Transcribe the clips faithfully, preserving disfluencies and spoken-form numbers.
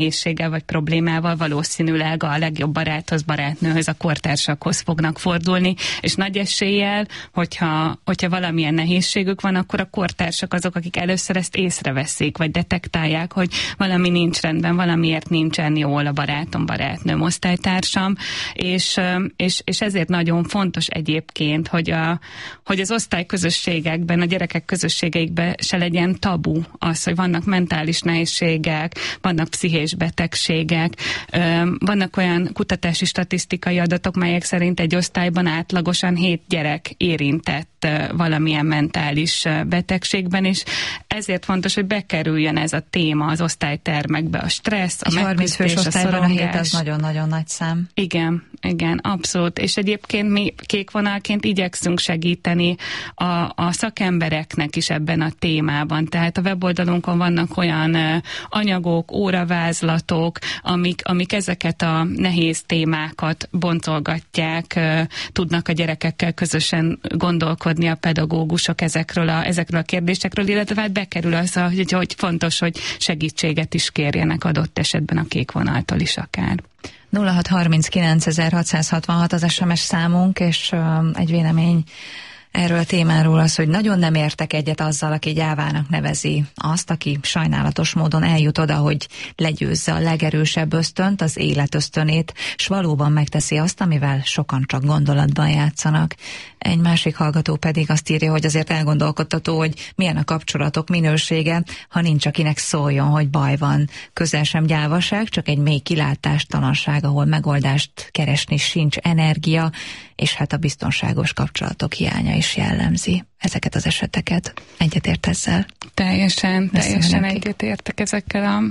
nehézséggel vagy problémával valószínűleg a legjobb baráthoz, barátnőhöz, a kortársakhoz fognak fordulni, és nagy eséllyel, hogyha, hogyha valamilyen nehézségük van, akkor a kortársak azok, akik először ezt észreveszik, vagy detektálják, hogy valami nincs rendben, valamiért nincsen jól a barátom, barátnőm, osztálytársam, és, és, és ezért nagyon fontos egyébként, hogy, a, hogy az osztályközösségekben, a gyerekek közösségeikben se legyen tabu az, hogy vannak mentális nehézségek, vannak pszichés betegségek, vannak olyan kutatási statisztikai adatok, melyek szerint egy osztályban átlagosan hét gyerek érintett valamilyen mentális betegségben, és ezért fontos, hogy bekerüljön ez a téma az osztálytermekbe, a stressz, a megküzdés, a szorongás. A hét az nagyon-nagyon nagy szám. Igen, igen, abszolút. És egyébként mi kékvonalként igyekszünk segíteni a, a szakembereknek is ebben a témában. Tehát a weboldalunkon vannak olyan anyagok, óravázlatok, amik, amik ezeket a nehéz témákat boncolgatják, tudnak a gyerekekkel közösen gondolkodni a pedagógusok ezekről a, ezekről a kérdésekről, illetve hát bekerül az, hogy, hogy fontos, hogy segítséget is kérjenek adott esetben a kék vonaltól is akár. nulla hat harminckilenc hatszázhatvanhat az es em es számunk, és uh, egy vélemény erről a témáról az, hogy nagyon nem értek egyet azzal, aki gyávának nevezi azt, aki sajnálatos módon eljut oda, hogy legyőzze a legerősebb ösztönt, az élet ösztönét, s valóban megteszi azt, amivel sokan csak gondolatban játszanak. Egy másik hallgató pedig azt írja, hogy azért elgondolkodtató, hogy milyen a kapcsolatok minősége, ha nincs akinek szóljon, hogy baj van. Közel sem gyávaság, csak egy mély kilátástalanság, ahol megoldást keresni sincs energia, és hát a biztonságos kapcsolatok hiánya is jellemzi ezeket az eseteket. Egyetért ezzel? Teljesen, teljesen egyetértek ezekkel a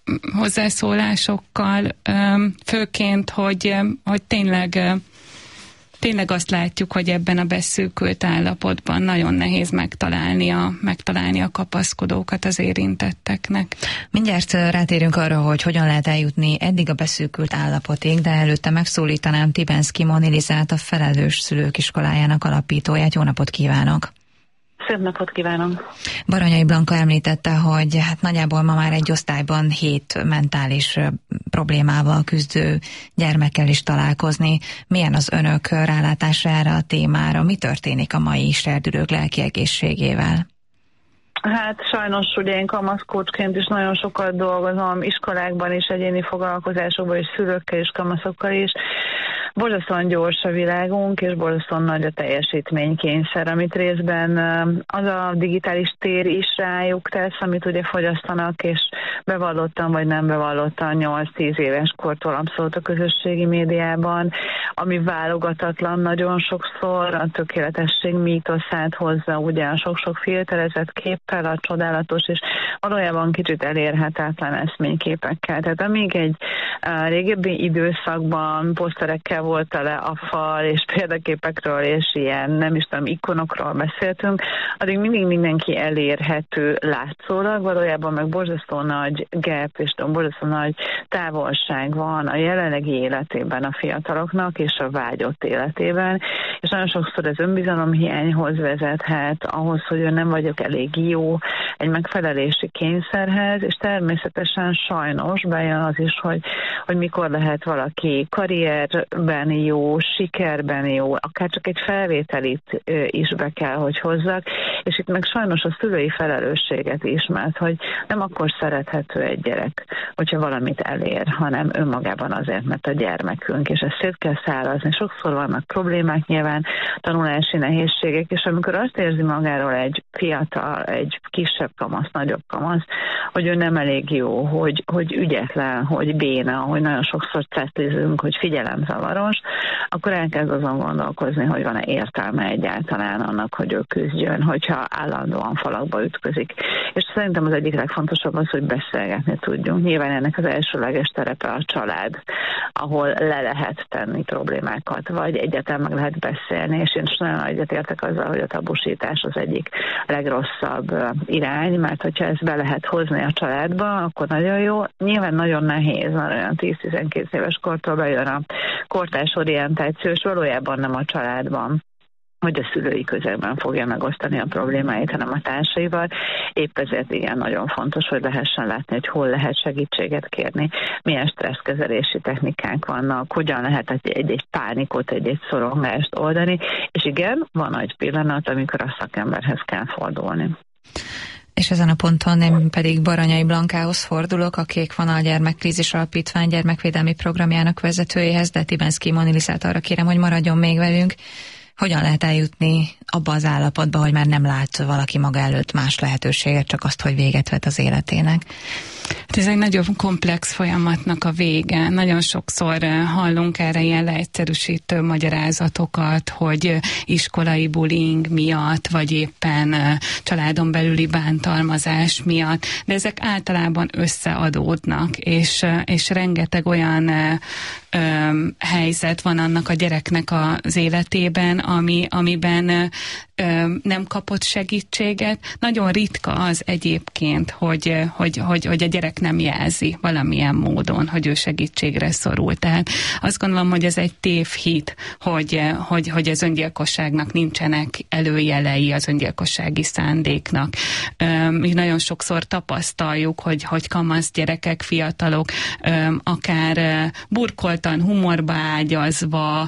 hozzászólásokkal, főként, hogy, hogy tényleg Tényleg azt látjuk, hogy ebben a beszűkült állapotban nagyon nehéz megtalálni a, megtalálni a kapaszkodókat az érintetteknek. Mindjárt rátérünk arra, hogy hogyan lehet eljutni eddig a beszűkült állapotig, de előtte megszólítanám Tibenszky Monilizát, a Felelős Szülők Iskolájának alapítóját. Jó napot kívánok! Szép napot kívánok! Baranyai Blanka említette, hogy hát nagyjából ma már egy osztályban hét mentális problémával küzdő gyermekkel is találkozni. Milyen az önök rálátása erre a témára? Mi történik a mai serdülők lelki egészségével? Hát sajnos ugye én kamaszkócsként is nagyon sokat dolgozom, iskolákban is, egyéni foglalkozásokban is, szülőkkel és kamaszokkal is. Borzasztóan gyors a világunk, és borzasztóan nagy a teljesítménykényszer, amit részben az a digitális tér is rájuk tesz, amit ugye fogyasztanak, és bevallottan vagy nem bevallottan nyolc-tíz éves kortól abszolút a közösségi médiában, ami válogatatlan nagyon sokszor, a tökéletesség mítoszát hozza, ugye a sok-sok filterezett képpel, a csodálatos, és valójában kicsit elérhetetlen eszményképekkel. Tehát amíg egy uh, régebbi időszakban poszterekkel volt tele a fal, és példaképekről, és ilyen, nem is tudom, ikonokról beszéltünk, addig mindig mindenki elérhető látszólag, valójában meg borzasztó nagy gap, és borzasztó nagy távolság van a jelenlegi életében a fiataloknak, és a vágyott életében, és nagyon sokszor ez önbizalomhiányhoz vezethet, ahhoz, hogy én nem vagyok elég jó, egy megfelelési kényszerhez, és természetesen sajnos bejön az is, hogy, hogy mikor lehet valaki karrierben jó, sikerben jó, akár csak egy felvételit is be kell, hogy hozzak, és itt meg sajnos a szülői felelősséget is, mert hogy nem akkor szerethető egy gyerek, hogyha valamit elér, hanem önmagában azért, mert a gyermekünk, és ezt szét kell szállazni. Sokszor vannak problémák nyilván, tanulási nehézségek, és amikor azt érzi magáról egy fiatal, egy kisebb kamasz, nagyobb kamasz, hogy ő nem elég jó, hogy, hogy ügyetlen, hogy béna, hogy nagyon sokszor cetlizünk, hogy figyelemzavaros, akkor elkezd azon gondolkozni, hogy van-e értelme egyáltalán annak, hogy ő küzdjön, hogyha állandóan falakba ütközik. És szerintem az egyik legfontosabb az, hogy beszélgetni tudjunk. Nyilván ennek az elsőleges terepe a család, ahol le lehet tenni problémákat, vagy egyáltalán meg lehet beszélni, és én is nagyon egyetértek azzal, hogy a tabusítás az egyik legrosszabb irány, mert hogyha ezt be lehet hozni a családba, akkor nagyon jó. Nyilván nagyon nehéz, olyan tíz-tizenkét éves kortól bejön a kortárs orientáció, és valójában nem a családban vagy a szülői közegben fogja megosztani a problémáit, hanem a társaival. Épp ezért igen, nagyon fontos, hogy lehessen látni, hogy hol lehet segítséget kérni, milyen stresszkezelési technikák vannak, hogyan lehet egy-egy pánikot, egy-egy szorongást oldani, és igen, van egy pillanat, amikor a szakemberhez kell fordulni. És ezen a ponton én pedig Baranyai Blankához fordulok, a Kék Vonal Gyermekkrízis Alapítvány gyermekvédelmi programjának vezetőjéhez, de Tibenszky Monilisát arra kérem, hogy maradjon még velünk. Hogyan lehet eljutni abba az állapotba, hogy már nem lát valaki maga előtt más lehetőséget, csak azt, hogy véget vet az életének? Ez egy nagyon komplex folyamatnak a vége. Nagyon sokszor hallunk erre ilyen leegyszerűsítő magyarázatokat, hogy iskolai bullying miatt, vagy éppen családon belüli bántalmazás miatt, de ezek általában összeadódnak, és, és rengeteg olyan ö, ö, helyzet van annak a gyereknek az életében, ami, amiben ö, nem kapott segítséget. Nagyon ritka az egyébként, hogy, hogy, hogy, hogy a gyerek nem jelzi valamilyen módon, hogy ő segítségre szorul. Tehát azt gondolom, hogy ez egy tévhit, hogy, hogy, hogy az öngyilkosságnak nincsenek előjelei, az öngyilkossági szándéknak. Mi nagyon sokszor tapasztaljuk, hogy, hogy kamasz gyerekek, fiatalok akár burkoltan, humorba ágyazva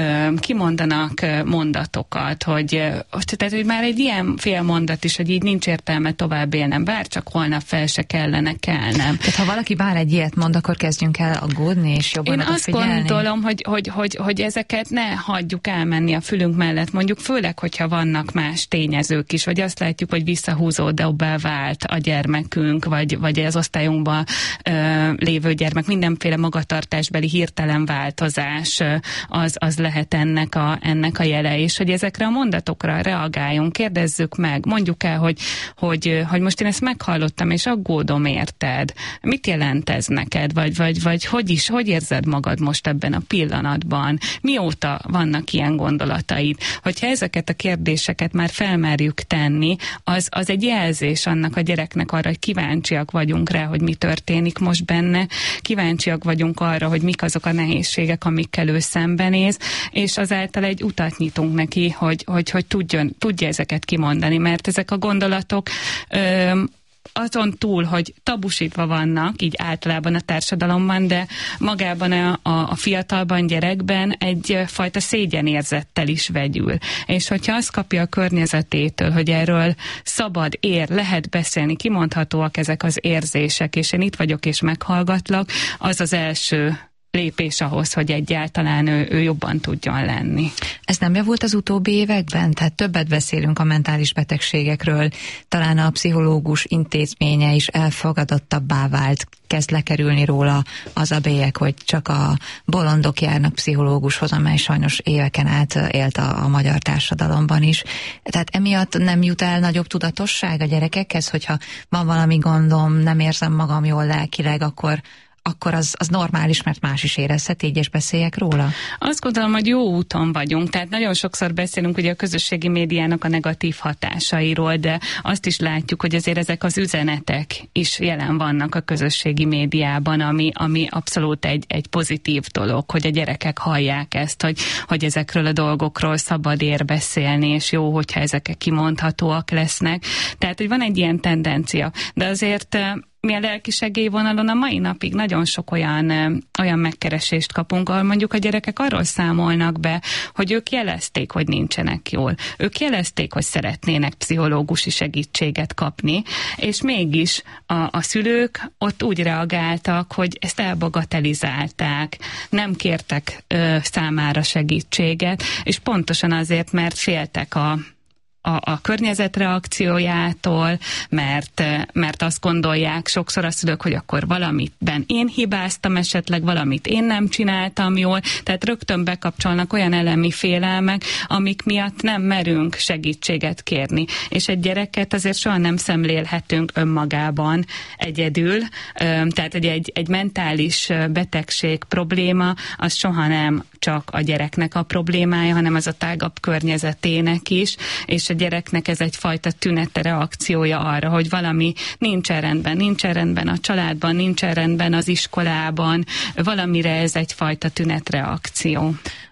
kimondanak mondatokat, hogy tehát, hogy már egy ilyen fél mondat is, hogy így nincs értelme tovább élnem, bár csak holnap fel se kellene kelnem. Tehát ha valaki bár egy ilyet mond, akkor kezdjünk el aggódni, és jobban Én azt figyelni. gondolom, hogy, hogy, hogy, hogy ezeket ne hagyjuk elmenni a fülünk mellett, mondjuk főleg, hogyha vannak más tényezők is, vagy azt látjuk, hogy visszahúzódóbbá vált a gyermekünk, vagy, vagy az osztályunkban ö, lévő gyermek, mindenféle magatartásbeli hirtelen változás ö, az, az lehet ennek a, ennek a jele, és hogy ezekre a mondatokra reagáljunk, kérdezzük meg, mondjuk el, hogy, hogy, hogy most én ezt meghallottam, és aggódom érted. Mit jelent ez neked? Vagy, vagy, vagy hogy is, hogy érzed magad most ebben a pillanatban? Mióta vannak ilyen gondolataid? Hogyha ezeket a kérdéseket már felmerjük tenni, az, az egy jelzés annak a gyereknek arra, hogy kíváncsiak vagyunk rá, hogy mi történik most benne, kíváncsiak vagyunk arra, hogy mik azok a nehézségek, amikkel ő szembenéz, és azáltal egy utat nyitunk neki, hogy, hogy, hogy tudjon, tudja ezeket kimondani, mert ezek a gondolatok ö, azon túl, hogy tabusítva vannak, így általában a társadalomban, de magában a, a, a fiatalban, gyerekben egyfajta szégyenérzettel is vegyül. És hogyha azt kapja a környezetétől, hogy erről szabad, ér, lehet beszélni, kimondhatóak ezek az érzések, és én itt vagyok és meghallgatlak, az az első lépés ahhoz, hogy egyáltalán ő, ő jobban tudjon lenni. Ez nem javult az utóbbi években? Tehát többet beszélünk a mentális betegségekről, talán a pszichológus intézménye is elfogadottabbá vált, kezd lekerülni róla az a bélyeg, hogy csak a bolondok járnak pszichológushoz, amely sajnos éveken át élt a, a magyar társadalomban is. Tehát emiatt nem jut el nagyobb tudatosság a gyerekekhez, hogyha van valami gondom, nem érzem magam jól lelkileg, akkor akkor az, az normális, mert más is érezheti, így és beszéljek róla? Azt gondolom, hogy jó úton vagyunk, tehát nagyon sokszor beszélünk ugye a közösségi médiának a negatív hatásairól, de azt is látjuk, hogy azért ezek az üzenetek is jelen vannak a közösségi médiában, ami, ami abszolút egy, egy pozitív dolog, hogy a gyerekek hallják ezt, hogy, hogy ezekről a dolgokról szabad ér beszélni, és jó, hogyha ezek kimondhatóak lesznek. Tehát, hogy van egy ilyen tendencia, de azért mi a lelkisegély vonalon a mai napig nagyon sok olyan, olyan megkeresést kapunk, ahol mondjuk a gyerekek arról számolnak be, hogy ők jelezték, hogy nincsenek jól. Ők jelezték, hogy szeretnének pszichológusi segítséget kapni, és mégis a, a szülők ott úgy reagáltak, hogy ezt elbagatelizálták, nem kértek ö, számára segítséget, és pontosan azért, mert féltek a A, a környezet reakciójától, mert, mert azt gondolják sokszor a szülők, hogy akkor valamitben én hibáztam esetleg, valamit én nem csináltam jól, tehát rögtön bekapcsolnak olyan elemi félelmek, amik miatt nem merünk segítséget kérni. És egy gyereket azért soha nem szemlélhetünk önmagában egyedül, tehát egy, egy, egy mentális betegség, probléma, az soha nem csak a gyereknek a problémája, hanem az a tágabb környezetének is, és a gyereknek ez egyfajta tünete, reakciója arra, hogy valami nincsen rendben, nincsen rendben a családban, nincsen rendben az iskolában, valamire ez egyfajta tünetreakció.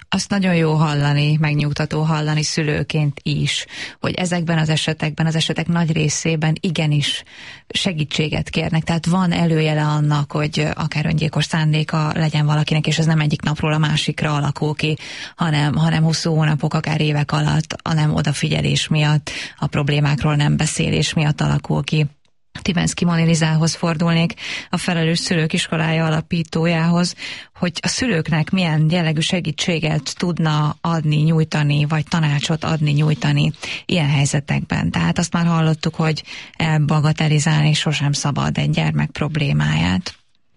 Azt nagyon jó hallani, megnyugtató hallani szülőként is, hogy ezekben az esetekben, az esetek nagy részében igenis segítséget kérnek. Tehát van előjele annak, hogy akár öngyilkos szándéka legyen valakinek, és ez nem egyik napról a másikra alakul ki, hanem, hanem hosszú hónapok, akár évek alatt a nem odafigyelés miatt, a problémákról nem beszélés miatt alakul ki. Tibenszki Monilizához fordulnék, a Felelős Szülők Iskolája alapítójához, hogy a szülőknek milyen jellegű segítséget tudna adni, nyújtani, vagy tanácsot adni, nyújtani ilyen helyzetekben. Tehát azt már hallottuk, hogy elbagatelizálni sosem szabad egy gyermek problémáját.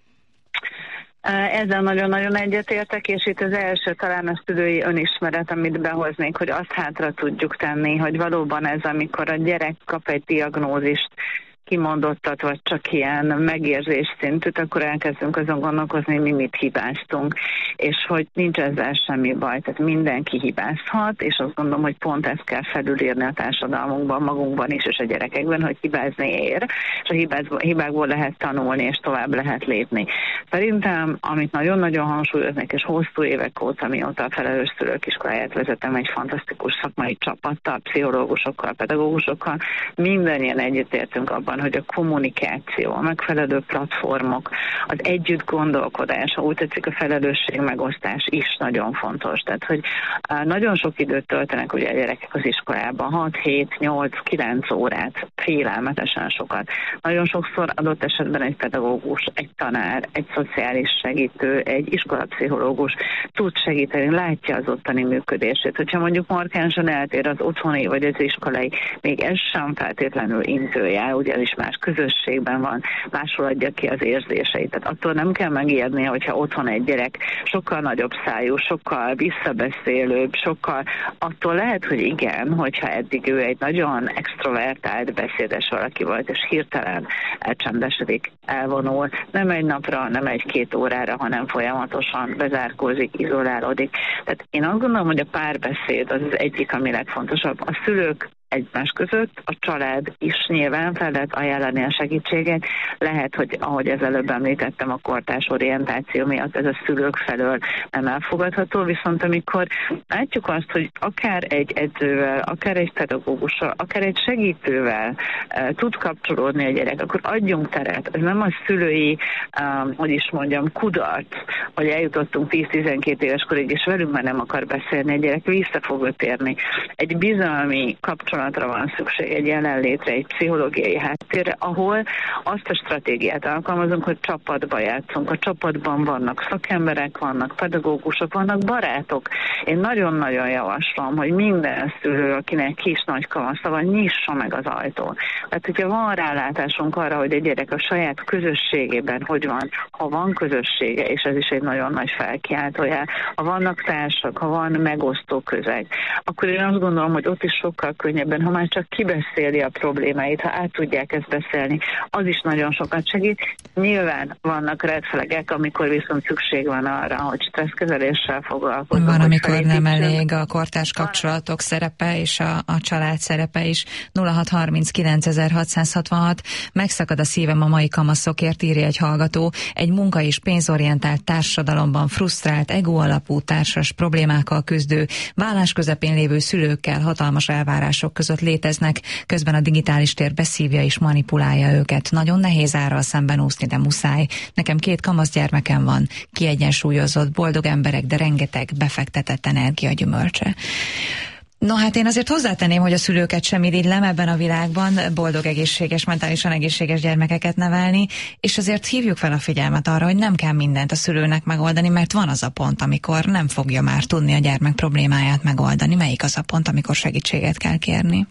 Ezzel nagyon-nagyon egyetértek, és itt az első talán a szülői önismeret, amit behoznék, hogy azt hátra tudjuk tenni, hogy valóban ez, amikor a gyerek kap egy diagnózist, kimondottat, vagy csak ilyen megérzés szintűt, akkor elkezdünk azon gondolkozni, mi mit hibáztunk, és hogy nincs ezzel semmi baj, tehát mindenki hibázhat, és azt gondolom, hogy pont ezt kell felülírni a társadalmunkban, magunkban is, és a gyerekekben, hogy hibázni ér, és a hibákból lehet tanulni, és tovább lehet lépni. Szerintem, amit nagyon-nagyon hangsúlyoznak, és hosszú évek óta, mióta a Felelős Szülők Iskoláját vezetem, egy fantasztikus szakmai csapattal, pszichológusokkal, pedagógusokkal, mindannyian egyetértünk abban, hogy a kommunikáció, a megfelelő platformok, az együtt gondolkodás, ha úgy tetszik, a felelősség megosztás is nagyon fontos. Tehát, hogy nagyon sok időt töltenek ugye a gyerekek az iskolában, hat, hét, nyolc, kilenc órát, félelmetesen sokat. Nagyon sokszor adott esetben egy pedagógus, egy tanár, egy szociális segítő, egy iskolapszichológus tud segíteni, látja az ottani működését. Hogyha mondjuk markánsan eltér az otthoni vagy az iskolai, még ez sem feltétlenül intőjel, ugye is más közösségben van, máshol adja ki az érzéseit. Tehát attól nem kell megijedni, hogyha otthon egy gyerek sokkal nagyobb szájú, sokkal visszabeszélőbb, sokkal attól lehet, hogy igen, hogyha eddig ő egy nagyon extrovertált, beszédes valaki volt, és hirtelen elcsendesedik, elvonul, nem egy napra, nem egy-két órára, hanem folyamatosan bezárkózik, izolálódik. Tehát én azt gondolom, hogy a párbeszéd az az egyik, ami legfontosabb. A szülők egymás között, a család is nyilván fel lehet ajánlani a segítséget. Lehet, hogy ahogy ez előbb említettem, a kortárs orientáció miatt ez a szülők felől nem elfogadható, viszont amikor látjuk azt, hogy akár egy edzővel, akár egy pedagógussal, akár egy segítővel uh, tud kapcsolódni a gyerek, akkor adjunk teret. Ez nem a szülői, um, hogy is mondjam, kudarc, hogy eljutottunk tíz-tizenkét éves korig, és velünk már nem akar beszélni, a gyerek vissza fog térni. Egy bizalmi kapcsolat van szükség, egy jelenlétre, egy pszichológiai háttérre, ahol azt a stratégiát alkalmazunk, hogy csapatba játszunk. A csapatban vannak szakemberek, vannak pedagógusok, vannak barátok. Én nagyon-nagyon javaslom, hogy minden szülő, akinek kis nagy kamasza van, nyissa meg az ajtón. Tehát, hogyha van rálátásunk arra, hogy a gyerek a saját közösségében hogy van, ha van közössége, és ez is egy nagyon nagy felkiáltójel, ha vannak társak, ha van megosztó közeg, akkor én azt gondolom, hogy ott is sokkal könnyebb, ha már csak kibeszéli a problémáit, ha át tudják ezt beszélni, az is nagyon sokat segít. Nyilván vannak red flagek, amikor viszont szükség van arra, hogy stresszkezeléssel foglalkozunk. Van, amikor nem elég a kortárs kapcsolatok szerepe és a, a család szerepe is. nulla hat harminckilenc ezerhatszázhatvanhat megszakad a szívem a mai kamaszokért, írja egy hallgató. Egy munka- és pénzorientált társadalomban frusztrált, ego alapú társas problémákkal küzdő, vállás közepén lévő szülőkkel hatalmas elvárások között léteznek, közben a digitális tér beszívja és manipulálja őket. Nagyon nehéz árral szemben úszni, de muszáj. Nekem két kamasz gyermekem van, kiegyensúlyozott, boldog emberek, de rengeteg befektetett energia gyümölcse. No hát én azért hozzátenném, hogy a szülőket sem irigylem ebben a világban, boldog, egészséges, mentálisan egészséges gyermekeket nevelni, és azért hívjuk fel a figyelmet arra, hogy nem kell mindent a szülőnek megoldani, mert van az a pont, amikor nem fogja már tudni a gyermek problémáját megoldani. Melyik az a pont, amikor segítséget kell kérni?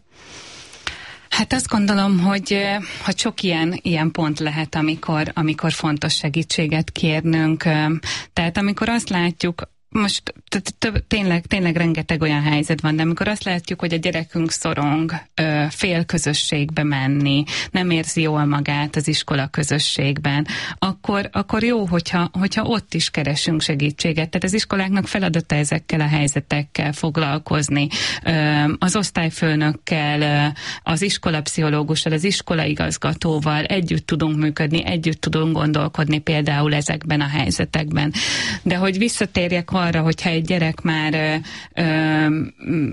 Hát azt gondolom, hogy, hogy sok ilyen, ilyen pont lehet, amikor, amikor fontos segítséget kérnünk. Tehát amikor azt látjuk, most tényleg, tényleg rengeteg olyan helyzet van, de amikor azt látjuk, hogy a gyerekünk szorong, fél közösségbe menni, nem érzi jól magát az iskola közösségben, akkor, akkor jó, hogyha, hogyha ott is keresünk segítséget. Tehát az iskoláknak feladata ezekkel a helyzetekkel foglalkozni. Az osztályfőnökkel, az iskolapszichológussal, az iskolaigazgatóval együtt tudunk működni, együtt tudunk gondolkodni például ezekben a helyzetekben. De hogy visszatérjek arra, hogyha egy gyerek már ö, ö,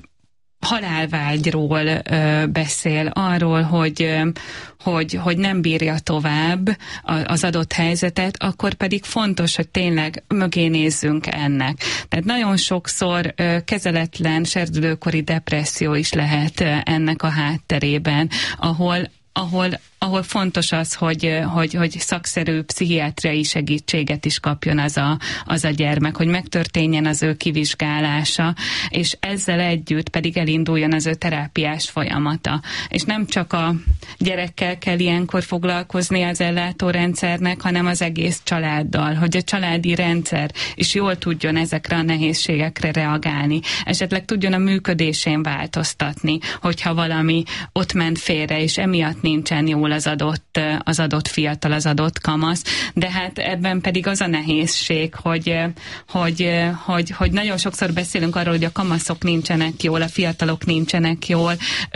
halálvágyról ö, beszél, arról, hogy, ö, hogy, hogy nem bírja tovább az adott helyzetet, akkor pedig fontos, hogy tényleg mögé nézzünk ennek. Tehát nagyon sokszor ö, kezeletlen serdülőkori depresszió is lehet ö, ennek a hátterében, ahol ahol ahol fontos az, hogy, hogy, hogy szakszerű pszichiátriai segítséget is kapjon az a, az a gyermek, hogy megtörténjen az ő kivizsgálása, és ezzel együtt pedig elinduljon az ő terápiás folyamata. És nem csak a gyerekkel kell ilyenkor foglalkozni az ellátórendszernek, hanem az egész családdal, hogy a családi rendszer is jól tudjon ezekre a nehézségekre reagálni, esetleg tudjon a működésén változtatni, hogyha valami ott ment félre, és emiatt nincsen jól az adott, az adott fiatal, az adott kamasz, de hát ebben pedig az a nehézség, hogy, hogy, hogy, hogy nagyon sokszor beszélünk arról, hogy a kamaszok nincsenek jól, a fiatalok nincsenek jól,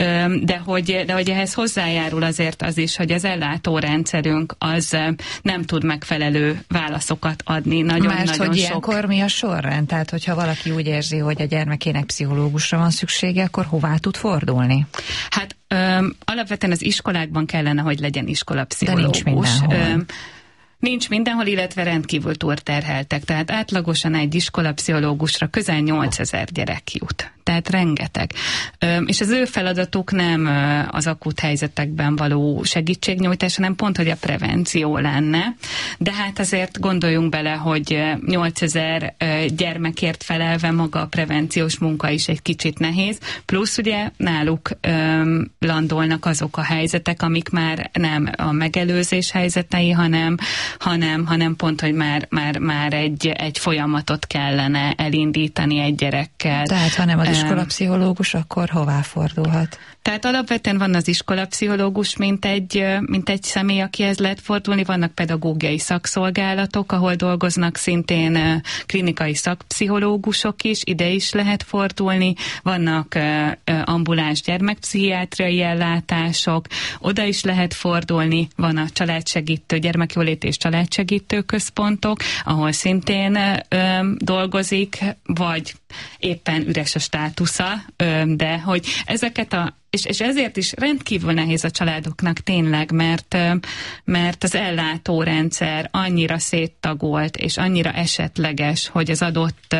de hogy, de hogy ehhez hozzájárul azért az is, hogy az ellátórendszerünk az nem tud megfelelő válaszokat adni. Nagyon, Mert nagyon hogy sok... ilyenkor mi a sorrend? Tehát, hogyha valaki úgy érzi, hogy a gyermekének pszichológusra van szüksége, akkor hová tud fordulni? Hát Öm, alapvetően az iskolákban kellene, hogy legyen iskolapszichológus. De nincs mindenhol. Öm, Nincs mindenhol, illetve rendkívül túlterheltek. Tehát átlagosan egy iskolapszichológusra közel nyolcezer gyerek jut. Tehát rengeteg. És az ő feladatuk nem az akut helyzetekben való segítségnyújtás, hanem pont, hogy a prevenció lenne. De hát azért gondoljunk bele, hogy nyolcezer gyermekért felelve maga a prevenciós munka is egy kicsit nehéz. Plusz ugye náluk landolnak azok a helyzetek, amik már nem a megelőzés helyzetei, hanem hanem, hanem pont, hogy már, már, már egy, egy folyamatot kellene elindítani egy gyerekkel. Tehát ha nem az iskolapszichológus, akkor hová fordulhat? Tehát alapvetően van az iskolapszichológus, mint egy, mint egy személy, akihez lehet fordulni, vannak pedagógiai szakszolgálatok, ahol dolgoznak szintén klinikai szakpszichológusok is, ide is lehet fordulni, vannak ambuláns gyermekpszichiátriai ellátások, oda is lehet fordulni, van a családsegítő, gyermekjólét és családsegítő központok, ahol szintén ö, dolgozik, vagy éppen üres a státusza, ö, de hogy ezeket a És, és ezért is rendkívül nehéz a családoknak tényleg, mert, mert az ellátórendszer annyira széttagolt, és annyira esetleges, hogy az adott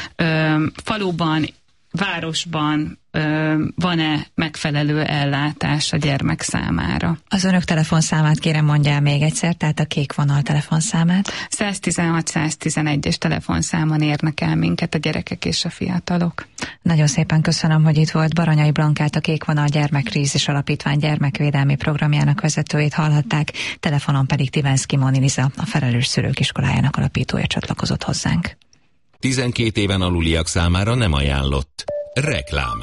ö, faluban, városban ö, van-e megfelelő ellátás a gyermek számára. Az önök telefonszámát kérem mondjál még egyszer, tehát a kék vonal telefonszámát. száz tizenhat száz tizenegyes telefonszámon érnek el minket a gyerekek és a fiatalok. Nagyon szépen köszönöm, hogy itt volt. Baranyai Blankát, a Kék Vonal Gyermekkrízis Alapítvány gyermekvédelmi programjának vezetőjét hallhatták, telefonon pedig Tivenszky Moniliza, a Felelős Szülők Iskolájának alapítója csatlakozott hozzánk. tizenkét éven aluliak számára nem ajánlott. Reklám.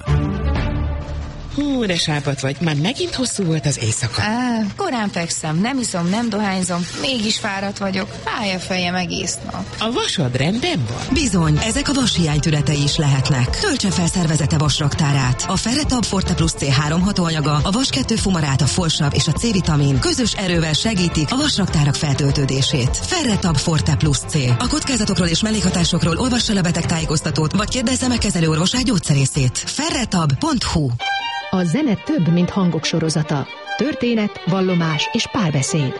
Hú, de sápat vagy. Már megint hosszú volt az éjszaka. Á, korán fekszem, nem iszom, nem dohányzom, mégis fáradt vagyok. Fáj a fejem egész nap. A vasad rendben van? Bizony, ezek a vashiány tünetei is lehetnek. Töltse fel szervezete vasraktárát. A Ferretab Forte Plus C három hatóanyaga, a vas kettő fumarát, a folsav és a C-vitamin közös erővel segítik a vasraktárak feltöltődését. Ferretab Forte Plus C. A kockázatokról és mellékhatásokról olvassa le betegtájékoztatót, vagy kérdezze meg kezelőorvosát, gyógyszerészét. ferretab pont hu. A zene több, mint hangok sorozata. Történet, vallomás és párbeszéd.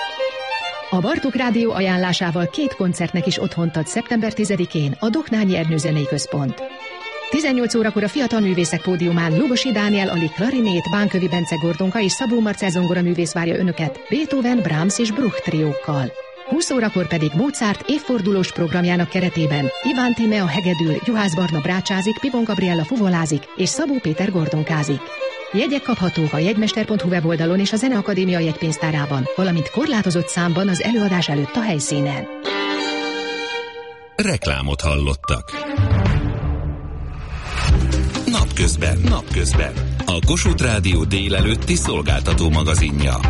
A Bartók Rádió ajánlásával két koncertnek is otthont ad szeptember tizedikén a Doknányi Ernő Zenei Központ. tizennyolc órakor a Fiatal Művészek Pódiumán Lugosi Dániel Ali klarinét, Bánkövi Bence Gordonka és Szabó Marcell zongora művész várja önöket Beethoven, Brahms és Bruch triókkal. húsz órakor pedig Mozart évfordulós programjának keretében Iván Tímea hegedül, Juhász Barna brácsázik, Pivon Gabriella fuvolázik és Szabó Péter gordonkázik. Jegyek kaphatók a jegymester pont hu weboldalon és a Zeneakadémia jegypénztárában, valamint korlátozott számban az előadás előtt a helyszínen. Reklámot hallottak. Napközben, napközben. A Kossuth Rádió délelőtti szolgáltató magazinja.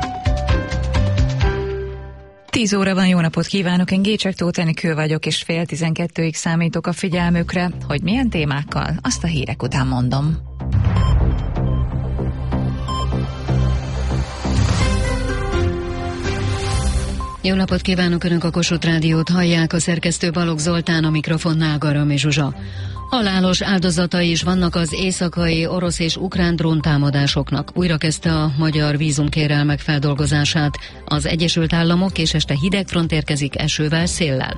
Tíz óra van, jó napot kívánok, én Gécsek Tóth Enikő vagyok, és fél tizenkettőig számítok a figyelmükre, hogy milyen témákkal, azt a hírek után mondom. Jó napot kívánok, Önök a Kossuth Rádiót hallják, a szerkesztő Balogh Zoltán, a mikrofonnál Garami Zsuzsa. Halálos áldozatai is vannak az éjszakai orosz és ukrán dróntámadásoknak. Újra kezdte a magyar vízumkérelmek feldolgozását az Egyesült Államok, és este hideg front érkezik esővel, széllel.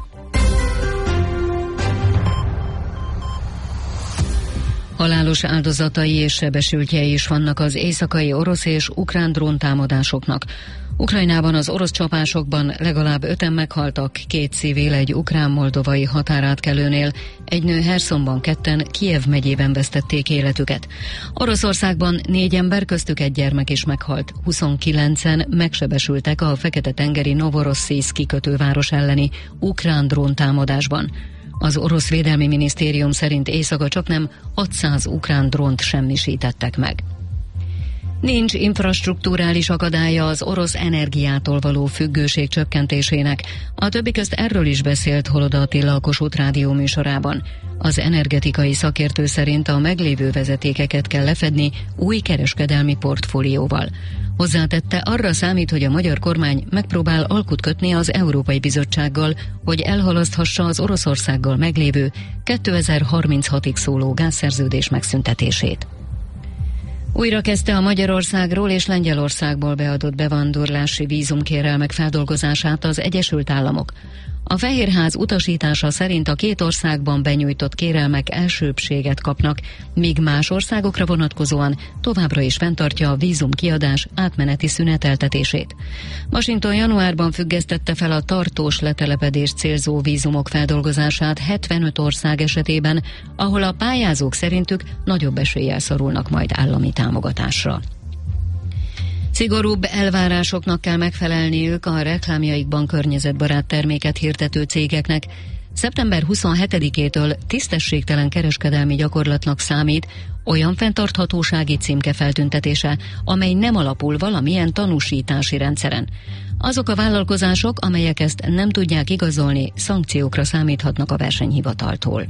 Halálos áldozatai és sebesültjei is vannak az éjszakai orosz és ukrán dróntámadásoknak. Ukrajnában az orosz csapásokban legalább öten meghaltak, két civil egy ukrán-moldovai határátkelőnél, egy nő Hersonban, ketten Kijev megyében vesztették életüket. Oroszországban négy ember, köztük egy gyermek is meghalt, huszonkilencen megsebesültek a Fekete-tengeri Novorosszijszk kikötőváros elleni ukrán dróntámadásban. Az orosz védelmi minisztérium szerint éjszaka csaknem hatszáz ukrán drónt semmisítettek meg. Nincs infrastrukturális akadálya az orosz energiától való függőség csökkentésének. A többi közt erről is beszélt Holoda Attila a Kossuth Rádió műsorában. Az energetikai szakértő szerint a meglévő vezetékeket kell lefedni új kereskedelmi portfólióval. Hozzátette, arra számít, hogy a magyar kormány megpróbál alkut kötni az Európai Bizottsággal, hogy elhalaszthassa az Oroszországgal meglévő kétezer-harminchatig szóló gázszerződés megszüntetését. Újra kezdte a Magyarországról és Lengyelországból beadott bevándorlási vízumkérelmek feldolgozását az Egyesült Államok. A Fehérház utasítása szerint a két országban benyújtott kérelmek elsőbbséget kapnak, míg más országokra vonatkozóan továbbra is fenntartja a vízumkiadás átmeneti szüneteltetését. Washington januárban függesztette fel a tartós letelepedést célzó vízumok feldolgozását hetvenöt ország esetében, ahol a pályázók szerintük nagyobb eséllyel szorulnak majd állami támogatásra. Szigorúbb elvárásoknak kell megfelelniük a reklámjaikban környezetbarát terméket hirdető cégeknek. szeptember huszonhetedikétől tisztességtelen kereskedelmi gyakorlatnak számít olyan fenntarthatósági címke feltüntetése, amely nem alapul valamilyen tanúsítási rendszeren. Azok a vállalkozások, amelyek ezt nem tudják igazolni, szankciókra számíthatnak a versenyhivataltól.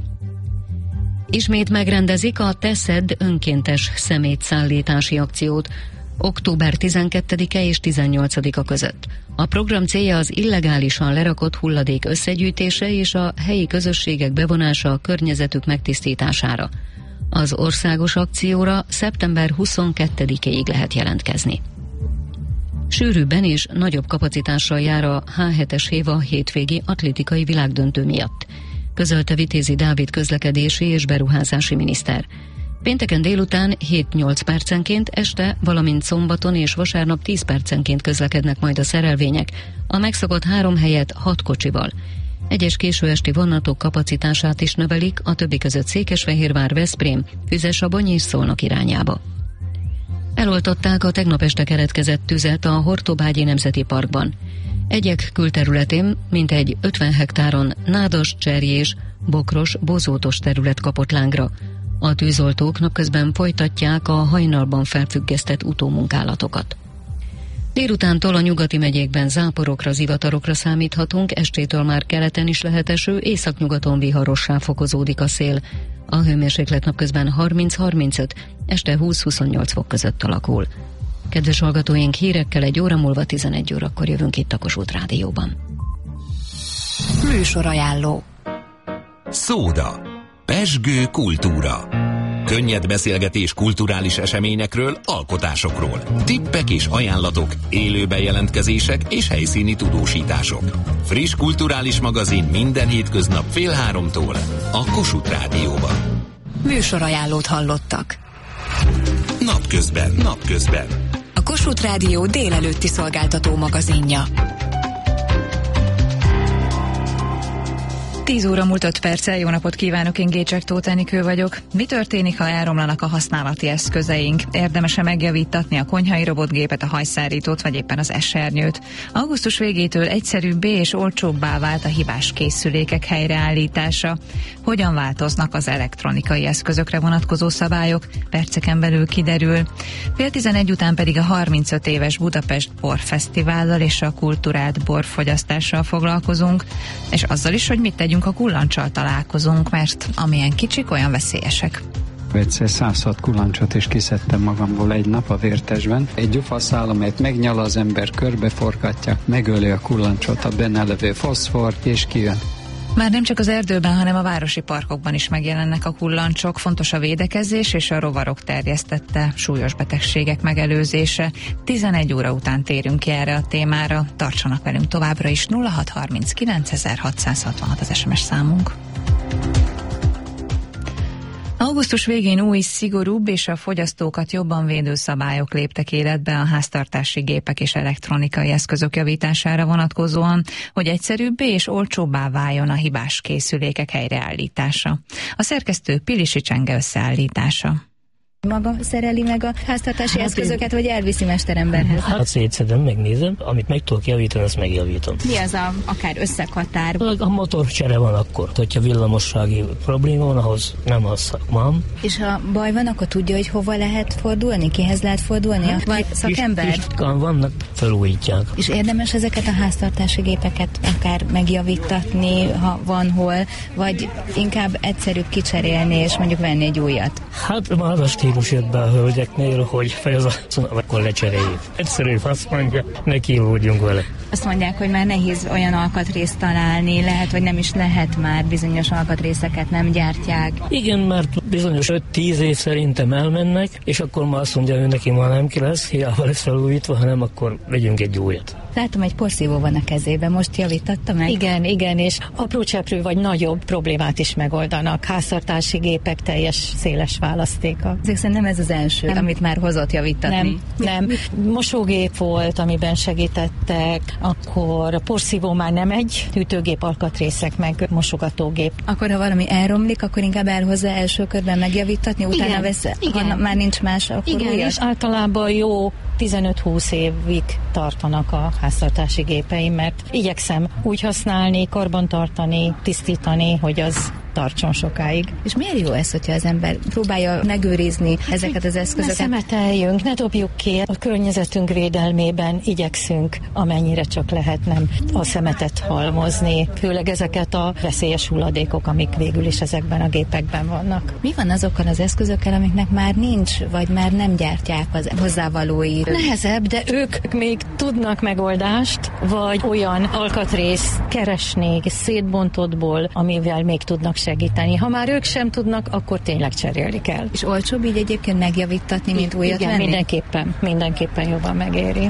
Ismét megrendezik a Teszed önkéntes szemétszállítási akciót október tizenkettedike és tizennyolcadika között. A program célja az illegálisan lerakott hulladék összegyűjtése és a helyi közösségek bevonása a környezetük megtisztítására. Az országos akcióra szeptember huszonkettedikéig lehet jelentkezni. Sűrűbben és nagyobb kapacitással jár a há hetes Héva hétvégi atlétikai világdöntő miatt, közölte Vitézi Dávid közlekedési és beruházási miniszter. Pénteken délután hét-nyolc percenként, este, valamint szombaton és vasárnap tíz percenként közlekednek majd a szerelvények, a megszokott három helyet hat kocsival. Egyes későesti vonatok kapacitását is növelik, a többi között Székesfehérvár, Veszprém, Füzesabony és Szolnok irányába. Eloltották a tegnap este keretkezett tüzet a Hortobágyi Nemzeti Parkban. Egyek külterületén mintegy ötven hektáron nádas, cserjés, bokros, bozótos terület kapott lángra. A tűzoltók napközben folytatják a hajnalban felfüggesztett utómunkálatokat. Délutántól a nyugati megyékben záporokra, zivatarokra számíthatunk, estétől már keleten is lehet eső, északnyugaton viharossá fokozódik a szél. A hőmérséklet napközben harminc-harmincöt, este húsz-huszonnyolc fok között alakul. Kedves hallgatóink, hírekkel egy óra múlva tizenegy órakor jövünk itt a Kossuth Rádióban. Műsorajánló. Szóda. Pezsgő kultúra. Könnyed beszélgetés kulturális eseményekről, alkotásokról. Tippek és ajánlatok, élő bejelentkezések és helyszíni tudósítások. Friss kulturális magazin minden hétköznap fél háromtól a Kossuth Rádióban. Műsorajánlót hallottak. Napközben, napközben. A Kossuth Rádió délelőtti szolgáltató magazinja. tíz óra múlt öt perccel, jó napot kívánok, én Gécsek Tóth Enikő vagyok. Mi történik, ha elromlanak a használati eszközeink? Érdemes-e megjavítatni a konyhai robotgépet, a hajszárítót, vagy éppen az esernyőt? Augusztus végétől egyszerűbbé és olcsóbbá vált a hibás készülékek helyreállítása. Hogyan változnak az elektronikai eszközökre vonatkozó szabályok? Perceken belül kiderül. Fél tizenegy után pedig a harmincöt éves Budapest Borfesztivállal és a kulturált borfogyasztással foglalkozunk, és azzal is, hogy mit tegyünk, a kullancsal találkozunk, mert amilyen kicsik, olyan veszélyesek. Egyszer száz hat kullancsot is kiszedtem magamból egy nap a vértesben. Egy gyufaszál, amelyet megnyal az ember, körbeforgatja, megöli a kullancsot, a benne levő foszfor, és kijön. Már nem csak az erdőben, hanem a városi parkokban is megjelennek a kullancsok. Fontos a védekezés és a rovarok terjesztette súlyos betegségek megelőzése. tizenegy óra után térünk ki erre a témára. Tartsanak velünk továbbra is. nulla hat harminckilenc hatszázhatvanhat az es em es számunk. Augusztus végén új, szigorúbb és a fogyasztókat jobban védő szabályok léptek életbe a háztartási gépek és elektronikai eszközök javítására vonatkozóan, hogy egyszerűbbé és olcsóbbá váljon a hibás készülékek helyreállítása. A szerkesztő Pilisi Csenge összeállítása. Maga szereli meg a háztartási hát eszközöket, vagy elviszi mesteremberhez? Hát szétszedem, megnézem, amit meg tudok javítani, azt megjavítom. Mi az a akár összekatár? A motorcsere van akkor, hogyha villamossági probléma van, ahhoz nem az szakmám. És ha baj van, akkor tudja, hogy hova lehet fordulni? Kihez lehet fordulni? Hát, vagy szakember? Ritkán vannak, felújítják. És érdemes ezeket a háztartási gépeket akár megjavítatni, ha van hol, vagy inkább egyszerűbb kicserélni, és mondjuk venni egy újat? Hát már az stílus jött be a hölgyeknél, hogy fej az arcon, akkor lecseréljük. Egyszerűbb azt mondja, ne kívódjunk vele. Azt mondják, hogy már nehéz olyan alkatrészt találni, lehet, vagy nem is lehet már, bizonyos alkatrészeket nem gyártják. Igen, mert bizonyos öt-tíz év szerintem elmennek, és akkor már azt mondja, hogy neki már nem ki lesz, hiába lesz felújítva, hanem akkor vegyünk egy újat. Látom, egy porszívó van a kezében, most javította meg? Igen, igen, és aprócseprő vagy nagyobb problémát is megoldanak. Háztartási gépek teljes széles választéka. Ezek szerintem ez az első, nem. Amit már hozott javítatni. Nem, nem. Mosógép volt, amiben segítettek, akkor a porszívó már nem egy, hűtőgép alkatrészek, meg mosogatógép. Akkor ha valami elromlik, akkor inkább elhozza első körben megjavítatni, utána igen, vesz, igen. Ha már nincs más, akkor igen, újat. És általában jó tizenöt-húsz évig tartanak a háztartási gépeim, mert igyekszem úgy használni, karbantartani, tisztítani, hogy az tartson sokáig. És miért jó ez, hogyha az ember próbálja megőrizni ezeket az eszközöket? Ne szemeteljünk, ne dobjuk ki. A környezetünk védelmében igyekszünk, amennyire csak lehet, nem a szemetet halmozni, főleg ezeket a veszélyes hulladékok, amik végül is ezekben a gépekben vannak. Mi van azokkal az eszközökkel, amiknek már nincs, vagy már nem gyártják az hozzávalói? Nehezebb, de ők még tudnak megoldást, vagy olyan alkatrész keresni szétbontottból, amivel még tudnak segíteni. Ha már ők sem tudnak, akkor tényleg cserélni kell. És olcsóbb így egyébként megjavítatni, mint újat igen, venni? mindenképpen, mindenképpen jobban megéri.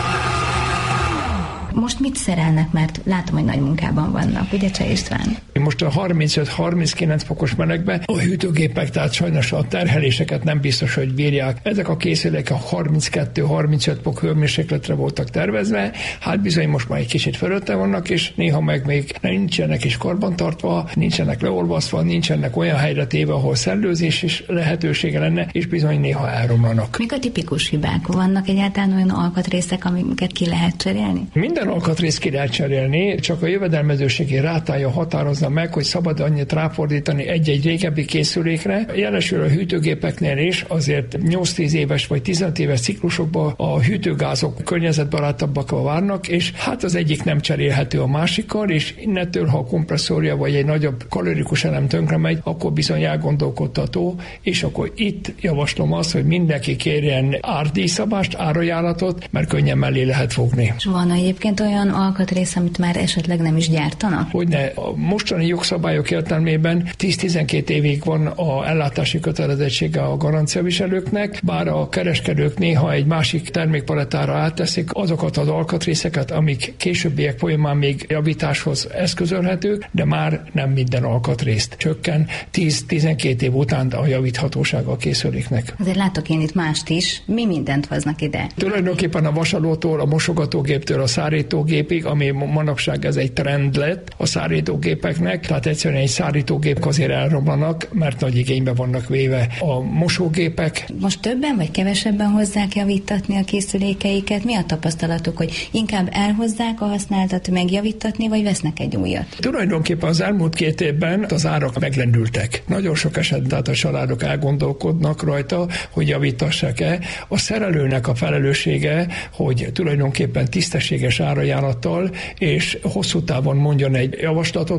Most mit szerelnek, mert látom, hogy nagy munkában vannak, ugye Cseh István? Most a harmincöt-harminckilenc fokos melegben a hűtőgépek, tehát sajnos a terheléseket nem biztos, hogy bírják. Ezek a készülékek a harminckettő-harmincöt fok hőmérsékletre voltak tervezve, hát bizony most már egy kicsit fölötte vannak, és néha meg még nincsenek is karbantartva, nincsenek leolvasztva, nincsenek olyan helyre téve, ahol szellőzés is lehetősége lenne, és bizony néha elromlanak. Mik a tipikus hibák? Vannak egyáltalán olyan alkatrészek, amiket ki lehet cserélni? Minden alkatrészt ki lehet cserélni, csak a jövedelmezőségi rátája határozza meg, hogy szabad annyit ráfordítani egy-egy régebbi készülékre. Jelesül a hűtőgépeknél is azért nyolc-tíz éves vagy tizenöt éves ciklusokban a hűtőgázok környezetbarátabbak várnak, és hát az egyik nem cserélhető a másikkal, és innentől, ha a kompresszorja vagy egy nagyobb kalorikus elem tönkre megy, akkor bizony elgondolkodtató, és akkor itt javaslom azt, hogy mindenki kérjen árdíjszabást, árajánlatot, mert könnyen mellé lehet fogni. És van egyébként olyan alkatrész, amit már esetleg nem is gyártanak? Hogyne, a mostani jogszabályok értelmében tíz-tizenkét évig van a ellátási kötelezettsége a garanciaviselőknek, bár a kereskedők néha egy másik termékpalettára átteszik azokat az alkatrészeket, amik későbbiek folyamán még javításhoz eszközölhetők, de már nem minden alkatrészt csökken tíz-tizenkét év után a javíthatósága a készüléknek. Azért látok én itt mást is. Mi mindent hoznak ide? Tulajdonképpen a vasalótól, a mosogatógéptől, a szárítógépig, ami manapság ez egy trend lett a szárítógépeknek, tehát egyszerűen egy szárítógép azért elromlanak, mert nagy igénybe vannak véve a mosógépek. Most többen vagy kevesebben hozzák javítatni a készülékeiket? Mi a tapasztalatuk, hogy inkább elhozzák a használtat megjavítatni, vagy vesznek egy újat? Tulajdonképpen az elmúlt két évben az árak meglendültek. Nagyon sok esetben tehát a családok elgondolkodnak rajta, hogy javítassák-e. A szerelőnek a felelőssége, hogy tulajdonképpen tisztességes árajánlattal és hosszú távon mondjon egy javaslatot, hogy szabad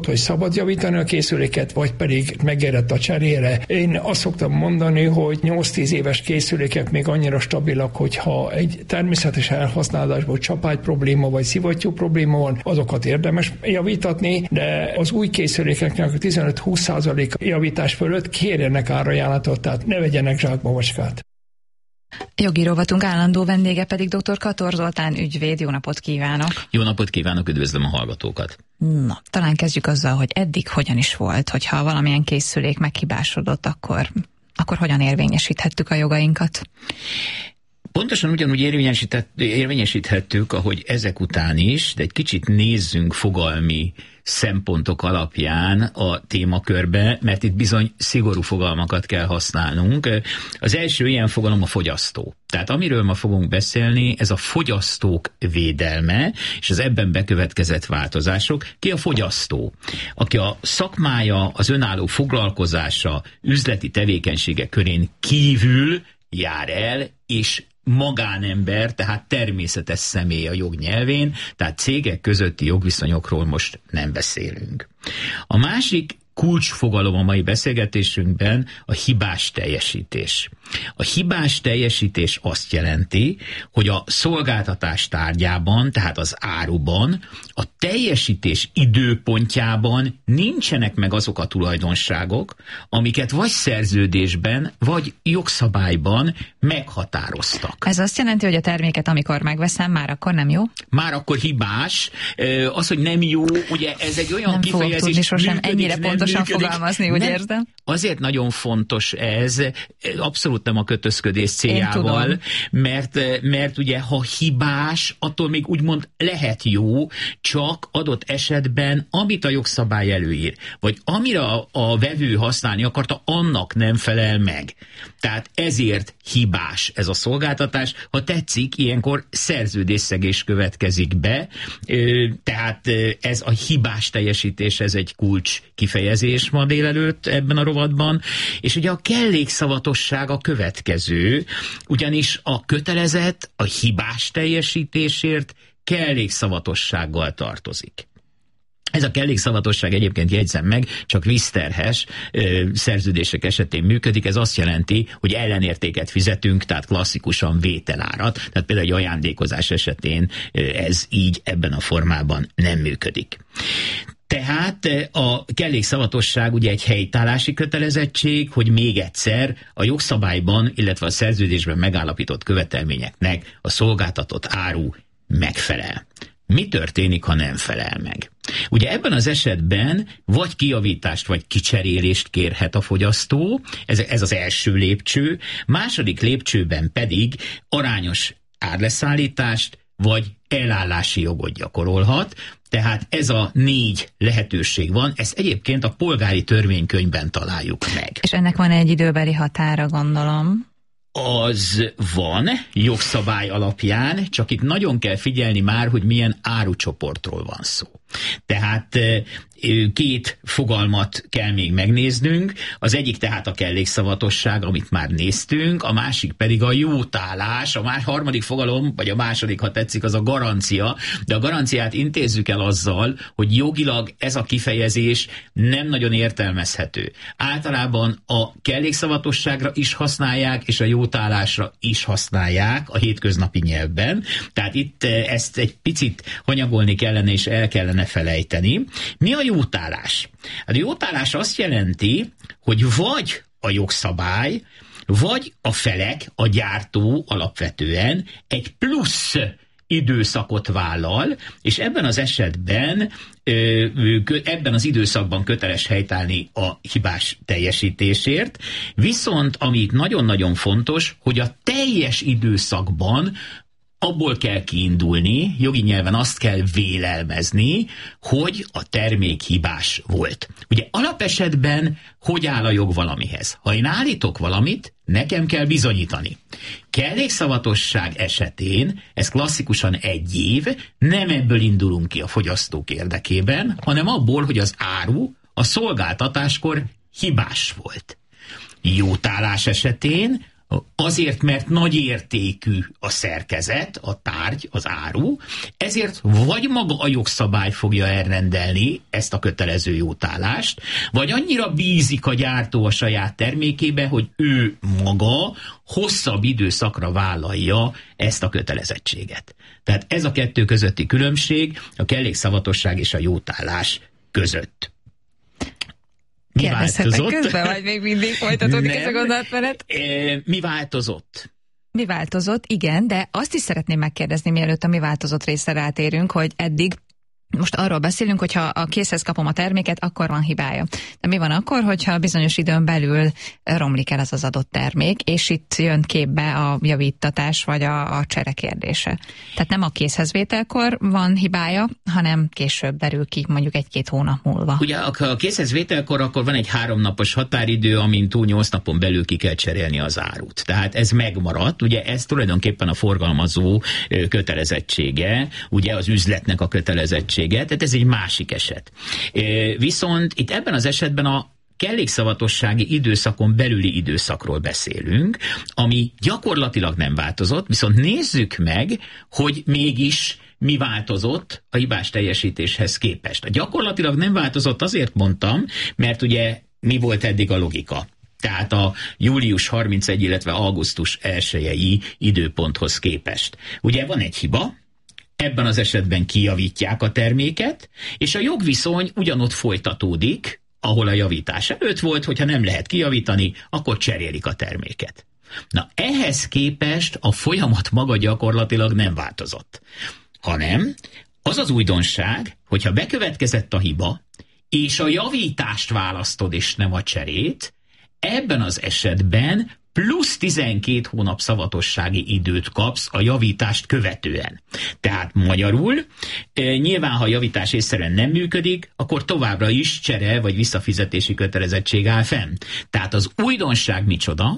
szabad javítani a készüléket, vagy pedig megérett a cserére. Én azt szoktam mondani, hogy nyolc-tíz éves készülékek még annyira stabilak, hogyha egy természetes elhasználásból csapágy probléma vagy szivattyú probléma van, azokat érdemes javítatni, de az új készülékeknek tizenöt-húsz százalék javítás fölött kérjenek árajánlatot, tehát ne vegyenek zsákba macskát. Jogi rovatunk állandó vendége pedig dr. Kator Zoltán ügyvéd. Jó napot kívánok! Jó napot kívánok, üdvözlöm a hallgatókat! Na, talán kezdjük azzal, hogy eddig hogyan is volt, hogyha valamilyen készülék meghibásodott, akkor, akkor hogyan érvényesíthettük a jogainkat? Pontosan ugyanúgy érvényesíthettük, ahogy ezek után is, de egy kicsit nézzünk fogalmi szempontok alapján a témakörbe, mert itt bizony szigorú fogalmakat kell használnunk. Az első ilyen fogalom a fogyasztó. Tehát amiről ma fogunk beszélni, ez a fogyasztók védelme, és az ebben bekövetkezett változások. Ki a fogyasztó? Aki a szakmája, az önálló foglalkozása, üzleti tevékenysége körén kívül jár el, és magánember, tehát természetes személy a jog nyelvén, tehát cégek közötti jogviszonyokról most nem beszélünk. A másik kulcsfogalom a mai beszélgetésünkben a hibás teljesítés. A hibás teljesítés azt jelenti, hogy a szolgáltatás tárgyában, tehát az áruban, a teljesítés időpontjában nincsenek meg azok a tulajdonságok, amiket vagy szerződésben, vagy jogszabályban meghatároztak. Ez azt jelenti, hogy a terméket, amikor megveszem, már akkor nem jó? Már akkor hibás. Az, hogy nem jó, ugye ez egy olyan nem kifejezés... Nem fogok tudni sosem működik, ennyire pontosan működik, fogalmazni, úgy nem, érzem. Azért nagyon fontos ez, abszolút nem a kötözködés céljával, mert, mert ugye ha hibás, attól még úgymond lehet jó, csak adott esetben, amit a jogszabály előír, vagy amire a, a vevő használni akarta, annak nem felel meg. Tehát ezért hibás ez a szolgáltatás. Ha tetszik, ilyenkor szerződésszegés következik be, tehát ez a hibás teljesítés, ez egy kulcs kifejezés ma délelőtt ebben a rovatban, és ugye a kellékszavatosság a következő, ugyanis a kötelezett a hibás teljesítésért kellékszavatossággal tartozik. Ez a kellékszavatosság egyébként jegyzem meg, csak vízterhes ö, szerződések esetén működik. Ez azt jelenti, hogy ellenértéket fizetünk, tehát klasszikusan vételárat. Tehát például egy ajándékozás esetén ö, ez így ebben a formában nem működik. Tehát a kellékszavatosság ugye egy helytállási kötelezettség, hogy még egyszer a jogszabályban, illetve a szerződésben megállapított követelményeknek a szolgáltatott áru megfelel. Mi történik, ha nem felel meg? Ugye ebben az esetben vagy kijavítást, vagy kicserélést kérhet a fogyasztó, ez, ez az első lépcső, második lépcsőben pedig arányos árleszállítást, vagy elállási jogot gyakorolhat, tehát ez a négy lehetőség van, ezt egyébként a polgári törvénykönyvben találjuk meg. És ennek van egy időbeli határa, gondolom. Az van, jogszabály alapján, csak itt nagyon kell figyelni már, hogy milyen árucsoportról van szó. Tehát két fogalmat kell még megnéznünk, az egyik tehát a kellékszavatosság, amit már néztünk, a másik pedig a jótállás, a más, harmadik fogalom, vagy a második, ha tetszik, az a garancia, de a garanciát intézzük el azzal, hogy jogilag ez a kifejezés nem nagyon értelmezhető. Általában a kellékszavatosságra is használják, és a jótállásra is használják a hétköznapi nyelvben, tehát itt ezt egy picit hanyagolni kellene, és el kellene felejteni. Mi a jótállás? Hát a jótállás azt jelenti, hogy vagy a jogszabály, vagy a felek, a gyártó alapvetően egy plusz időszakot vállal, és ebben az esetben ebben az időszakban köteles helytállni a hibás teljesítésért, viszont amit nagyon-nagyon fontos, hogy a teljes időszakban abból kell kiindulni, jogi nyelven azt kell vélelmezni, hogy a termék hibás volt. Ugye alapesetben hogy áll a jog valamihez? Ha én állítok valamit, nekem kell bizonyítani. Kellékszavatosság esetén ez klasszikusan egy év, nem ebből indulunk ki a fogyasztók érdekében, hanem abból, hogy az áru a szolgáltatáskor hibás volt. Jótállás esetén azért, mert nagy értékű a szerkezet, a tárgy, az áru, ezért vagy maga a jogszabály fogja elrendelni ezt a kötelező jótállást, vagy annyira bízik a gyártó a saját termékébe, hogy ő maga hosszabb időszakra vállalja ezt a kötelezettséget. Tehát ez a kettő közötti különbség, a kellékszavatosság és a jótállás között. Mi változott? Közben, vagy még mindig folytatódik ez a gondolatmenet? Mi változott? Mi változott, igen, de azt is szeretném megkérdezni, mielőtt a mi változott részre rátérünk, hogy eddig most arról beszélünk, hogyha a készhez kapom a terméket, akkor van hibája. De mi van akkor, hogyha bizonyos időn belül romlik el az az adott termék, és itt jön képbe a javítatás vagy a, a csere kérdése. Tehát nem a készhezvételkor van hibája, hanem később derül ki, mondjuk egy-két hónap múlva. Ugye a készhezvételkor akkor van egy háromnapos határidő, amin túl nyolc napon belül ki kell cserélni az árut. Tehát ez megmaradt, ugye ez tulajdonképpen a forgalmazó kötelezettsége, ugye az üzletnek a kötelezettsége. Tehát ez egy másik eset. Viszont itt ebben az esetben a kellékszavatossági időszakon belüli időszakról beszélünk, ami gyakorlatilag nem változott, viszont nézzük meg, hogy mégis mi változott a hibás teljesítéshez képest. Gyakorlatilag nem változott, azért mondtam, mert ugye mi volt eddig a logika. Tehát a július harmincegy, illetve augusztus elsejei időponthoz képest. Ugye van egy hiba, ebben az esetben kijavítják a terméket, és a jogviszony ugyanott folytatódik, ahol a javítás előtt volt, hogyha nem lehet kijavítani, akkor cserélik a terméket. Na, ehhez képest a folyamat maga gyakorlatilag nem változott. Hanem az az újdonság, hogyha bekövetkezett a hiba, és a javítást választod, és nem a cserét, ebben az esetben plusz tizenkét hónap szavatossági időt kapsz a javítást követően. Tehát magyarul, e, nyilván, ha a javítás észszerűen nem működik, akkor továbbra is csere vagy visszafizetési kötelezettség áll fenn. Tehát az újdonság micsoda?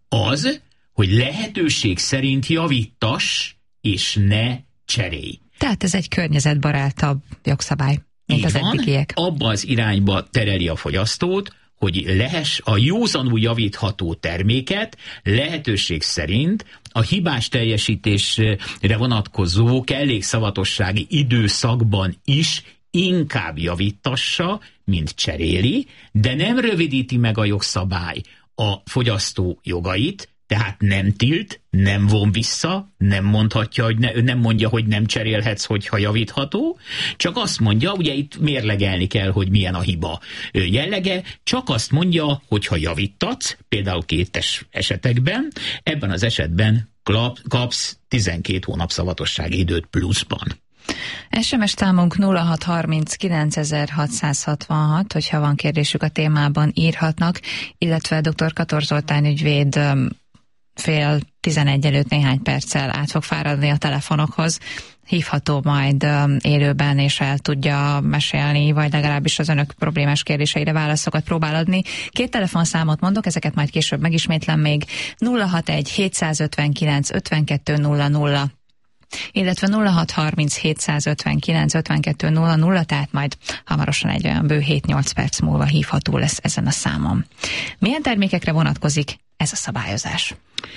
Az, hogy lehetőség szerint javítass, és ne cserélj. Tehát ez egy környezetbarátabb jogszabály, mint az eddigiek. Abba az irányba tereli a fogyasztót, hogy lehess a józanul javítható terméket lehetőség szerint a hibás teljesítésre vonatkozó kellékszavatossági időszakban is inkább javítassa, mint cseréli, de nem rövidíti meg a jogszabály a fogyasztó jogait, tehát nem tilt, nem von vissza, nem mondhatja, hogy ne, nem mondja, hogy nem cserélhetsz, hogyha javítható, csak azt mondja, ugye itt mérlegelni kell, hogy milyen a hiba jellege, csak azt mondja, hogy ha javítatsz, például kétes esetekben, ebben az esetben kapsz tizenkét hónap szavatossági időt pluszban. es em es számunk nulla hat harminc kilencezer hatszázhatvanhat, hogyha van kérdésük a témában, írhatnak, illetve dr. Kator Zoltán ügyvéd fél tizenegy előtt néhány perccel át fog fáradni a telefonokhoz. Hívható majd élőben, és el tudja mesélni, vagy legalábbis az önök problémás kérdéseire válaszokat próbál adni. Két telefonszámot mondok, ezeket majd később megismétlem még. nulla hatvanegy hétszázötvenkilenc ötvenkettő nulla nulla, illetve nulla hat harminc hétszázötvenkilenc ötvenkettő nulla nulla, tehát majd hamarosan egy olyan bő hét-nyolc perc múlva hívható lesz ezen a számon. Milyen termékekre vonatkozik ez a szabályozás?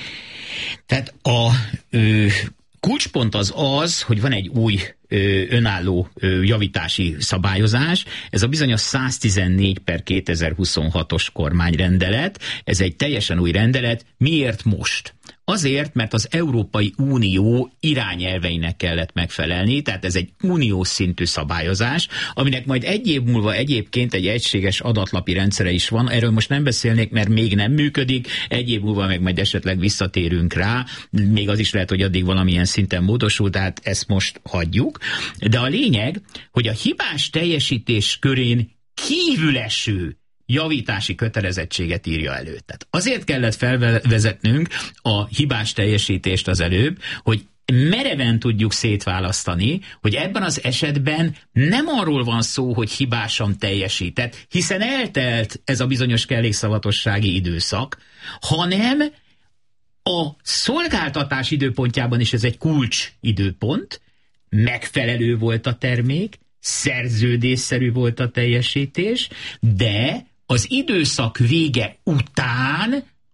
Tehát a ö, kulcspont az az, hogy van egy új ö, önálló ö, javítási szabályozás, ez a bizonyos száztizennégy per kétezer-huszonhatos kormányrendelet, ez egy teljesen új rendelet. Miért most? Azért, mert az Európai Unió irányelveinek kellett megfelelni, tehát ez egy uniós szintű szabályozás, aminek majd egy év múlva egyébként egy egységes adatlapi rendszere is van, erről most nem beszélnék, mert még nem működik, egy év múlva meg majd esetleg visszatérünk rá, még az is lehet, hogy addig valamilyen szinten módosul, tehát ezt most hagyjuk. De a lényeg, hogy a hibás teljesítés körén kívüleső javítási kötelezettséget írja elő. Tehát azért kellett felvezetnünk a hibás teljesítést az előbb, hogy mereven tudjuk szétválasztani, hogy ebben az esetben nem arról van szó, hogy hibásan teljesített, hiszen eltelt ez a bizonyos kellékszavatossági időszak, hanem a szolgáltatás időpontjában is ez egy kulcs időpont, megfelelő volt a termék, szerződésszerű volt a teljesítés, de az időszak vége után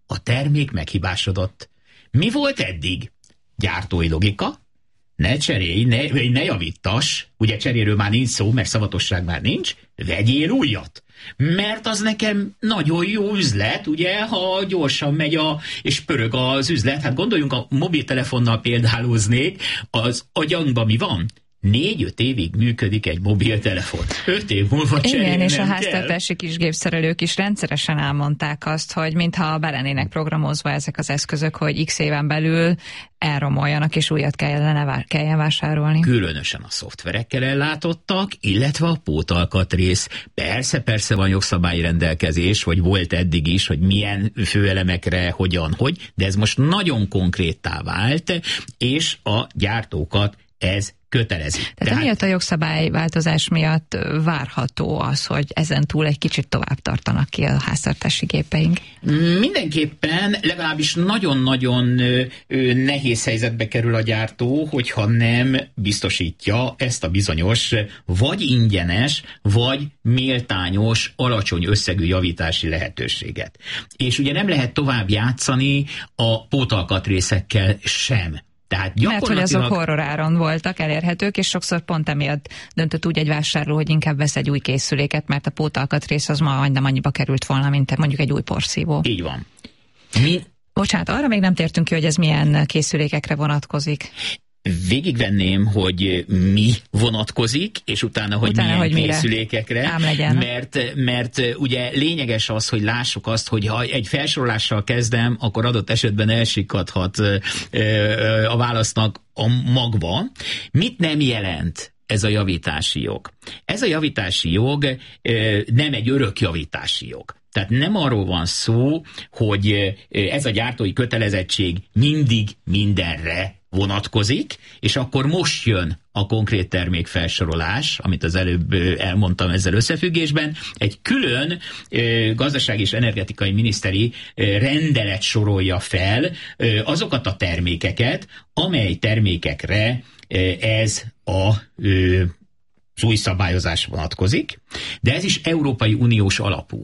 a termék meghibásodott. Mi volt eddig? Gyártói logika? Ne cserélj, ne, ne javítass, ugye cseréről már nincs szó, mert szavatosság már nincs, vegyél újat. Mert az nekem nagyon jó üzlet, ugye, ha gyorsan megy a, és pörög az üzlet. Hát gondoljunk, a mobiltelefonnal példálóznék, az agyunkban mi van? Négy-öt évig működik egy mobiltelefon. Öt év múlva cserélni. Igen, és a kell. háztartási kisgépszerelők is rendszeresen elmondták azt, hogy mintha be lennének programozva ezek az eszközök, hogy x éven belül elromoljanak, és újat kellene, kelljen vásárolni. Különösen a szoftverekkel ellátottak, illetve a pótalkatrész. Persze, persze van jogszabályi rendelkezés, vagy volt eddig is, hogy milyen főelemekre, hogyan, hogy, de ez most nagyon konkréttá vált, és a gyártókat ez kötelezi. Tehát, Tehát emiatt a jogszabályváltozás miatt várható az, hogy ezen túl egy kicsit tovább tartanak ki a háztartási gépeink? Mindenképpen, legalábbis nagyon-nagyon nehéz helyzetbe kerül a gyártó, hogyha nem biztosítja ezt a bizonyos, vagy ingyenes, vagy méltányos, alacsony összegű javítási lehetőséget. És ugye nem lehet tovább játszani a pótalkatrészekkel sem. Tehát gyakorlatilag... Mert hogy azok horroráron voltak elérhetők, és sokszor pont emiatt döntött úgy egy vásárló, hogy inkább vesz egy új készüléket, mert a pótalkatrész az ma majdnem annyiba került volna, mint mondjuk egy új porszívó. Így van. Mi... Bocsánat, arra még nem tértünk ki, hogy ez milyen készülékekre vonatkozik. Végigvenném, hogy mi vonatkozik, és utána, hogy utána, milyen hogy készülékekre, mert, mert ugye lényeges az, hogy lássuk azt, hogy ha egy felsorolással kezdem, akkor adott esetben elsikadhat a válasznak a magva. Mit nem jelent ez a javítási jog? Ez a javítási jog nem egy örökjavítási jog. Tehát nem arról van szó, hogy ez a gyártói kötelezettség mindig mindenre vonatkozik, és akkor most jön a konkrét termék felsorolás, amit az előbb elmondtam ezzel összefüggésben, egy külön gazdasági és energetikai miniszteri rendelet sorolja fel azokat a termékeket, amely termékekre ez a az új szabályozás vonatkozik, de ez is Európai Uniós alapú.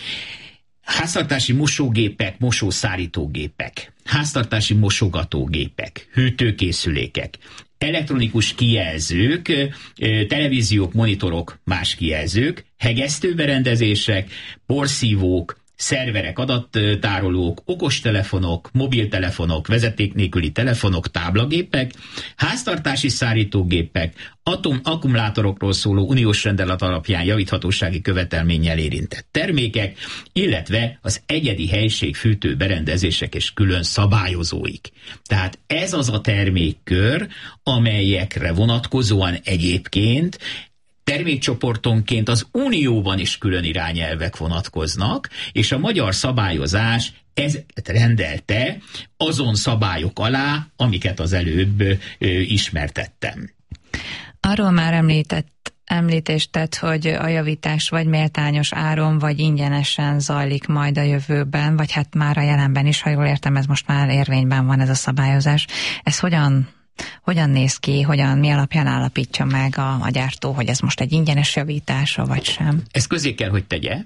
Háztartási mosógépek, mosószárítógépek, háztartási mosogatógépek, hűtőkészülékek, elektronikus kijelzők, televíziók, monitorok, más kijelzők, hegesztőberendezések, porszívók, szerverek, adattárolók, okostelefonok, mobiltelefonok, vezeték nélküli telefonok, táblagépek, háztartási szárítógépek, atom akkumulátorokról szóló uniós rendelet alapján javíthatósági követelménnyel érintett termékek, illetve az egyedi helységfűtő berendezések és külön szabályozóik. Tehát ez az a termékkör, amelyekre vonatkozóan egyébként termékcsoportonként az Unióban is külön irányelvek vonatkoznak, és a magyar szabályozás ezeket rendelte azon szabályok alá, amiket az előbb ö, ismertettem. Arról már említett, említést tett, hogy a javítás vagy méltányos áron, vagy ingyenesen zajlik majd a jövőben, vagy hát már a jelenben is, ha jól értem, ez most már érvényben van ez a szabályozás. Ez hogyan Hogyan néz ki, hogyan, mi alapján állapítja meg a, a gyártó, hogy ez most egy ingyenes javítása, vagy sem? Ezt közé kell, hogy tegye,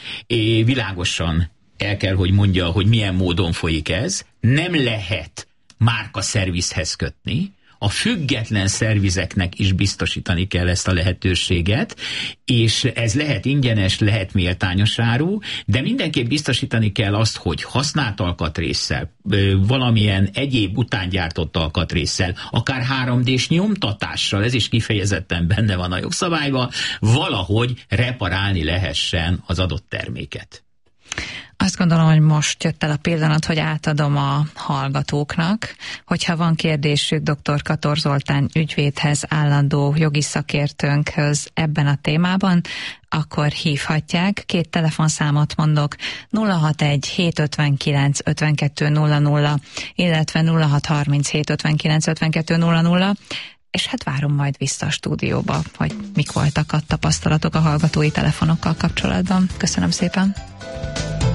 és világosan el kell, hogy mondja, hogy milyen módon folyik ez. Nem lehet márkaszervizhez kötni, a független szervizeknek is biztosítani kell ezt a lehetőséget, és ez lehet ingyenes, lehet méltányos áru, de mindenképp biztosítani kell azt, hogy használt alkatrésszel, valamilyen egyéb utángyártott alkatrésszel, akár három dés nyomtatással, ez is kifejezetten benne van a jogszabályban, valahogy reparálni lehessen az adott terméket. Azt gondolom, hogy most jött el a pillanat, hogy átadom a hallgatóknak, hogyha van kérdésük dr. Kator Zoltán ügyvédhez, állandó jogi szakértőnkhöz ebben a témában, akkor hívhatják. Két telefonszámot mondok, nulla hatvanegy hétszázötvenkilenc ötvenkettő nulla nulla, illetve nulla hatszázharminchét ötvenkilenc ötvenkettő nulla nulla, és hát várom majd vissza a stúdióba, hogy mik voltak a tapasztalatok a hallgatói telefonokkal kapcsolatban. Köszönöm szépen!